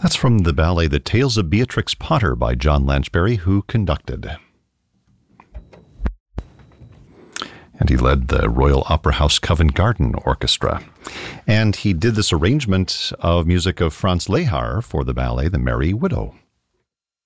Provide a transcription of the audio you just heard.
That's from the ballet The Tales of Beatrix Potter by John Lanchbery, who conducted. And he led the Royal Opera House Covent Garden Orchestra. And he did this arrangement of music of Franz Lehár for the ballet The Merry Widow.